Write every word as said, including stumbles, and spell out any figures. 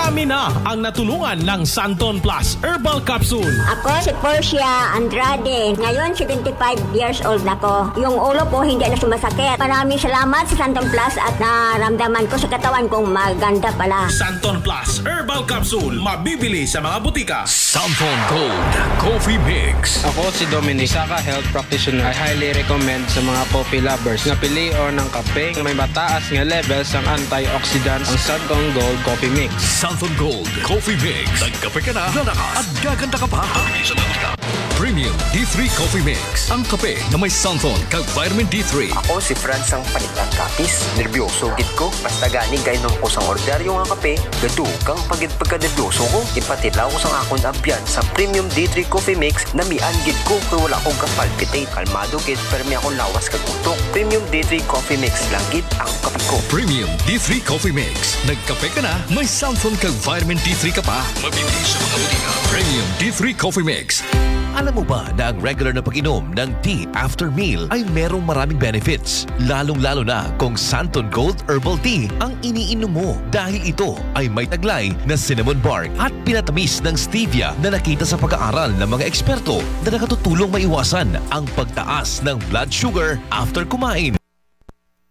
Marami na ang natulungan ng Santon Plus Herbal Capsule. Ako si Portia Andrade. Ngayon, seventy-five years old na ko. Yung ulo ko hindi na sumasakit. Maraming salamat sa Santon Plus at naramdaman ko sa katawan kong maganda pala. Santon Plus Herbal Capsule. Mabibili sa mga butika. Santon Gold Coffee Mix. Ako si Dominic, Saka Health Practitioner. I highly recommend sa mga coffee lovers na pilion ng kape na may mataas nga levels ng antioxidants ang Santon Gold Coffee Mix. Santon Gold Coffee Mix. Nagkape ka na, lalakas at gaganda ka pa. Premium D three Coffee Mix. Ang kape na may Santon kag vitamin D three. Ako si Franz ang panigang kapis. Nervyoso gid ko. Basta gani gay nung kusang orderyo nga kape, gadukang pagid pagkanervyoso ko. Ipatilaw ko sang akong abyan sa Premium D three Coffee Mix na mian gid ko kay wala akong kapalpitate. Kalmado gid pero may akong lawas kag utok. Premium D three Coffee Mix lang gid ang kape ko. Premium D three Coffee Mix. Nagkape ka na, may Santon kag vitamin D three ka pa. Mabibili sa mga butika. Premium D three Coffee Mix. Alam mo ba na ang regular na pag-inom ng tea after meal ay merong maraming benefits? Lalong-lalo na kung Santon Gold Herbal Tea ang iniinom mo dahil ito ay may taglay na cinnamon bark at pinatamis ng stevia na nakita sa pag-aaral ng mga eksperto na nakatutulong maiwasan ang pagtaas ng blood sugar after kumain.